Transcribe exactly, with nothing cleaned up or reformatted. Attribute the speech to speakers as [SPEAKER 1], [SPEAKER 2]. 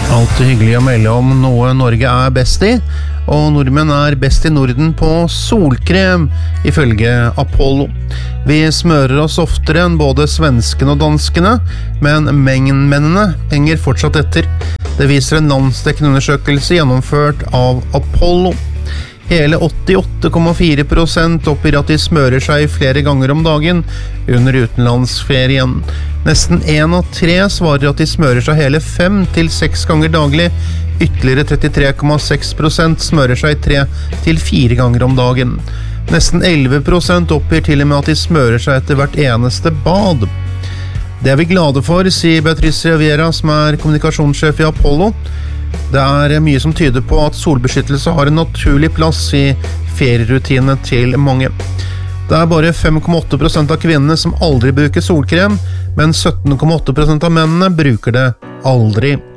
[SPEAKER 1] Alltid hyggelig å melde om noe Norge er best i, og nordmenn er best i Norden på solkrem, ifølge Apollo. Vi smører oss oftere enn både svenskene og danskene, men mennene henger fortsatt etter. Det viser en landsdekkende undersøkelse gjennomført av Apollo. Hele åttiåtte komma fire prosent oppgir at de smører seg flere ganger om dagen under utenlandsferien. Nesten en av tre svarer at de smører seg hele fem til seks ganger daglig. Ytterligere trettitre komma seks prosent smører seg tre til fire ganger om dagen. Nesten elleve prosent oppgir til og med at de smører seg etter hvert eneste bad. Det er vi glade for, sier Beatrice Riviera, som er kommunikasjonssjef i Apollo. Det er mye som tyder på at solbeskyttelse har en naturlig plass i ferierutinene til mange. Det er bare fem komma åtte prosent av kvinnene som aldri bruker solkrem, men sytten komma åtte prosent av mennene bruker det aldri.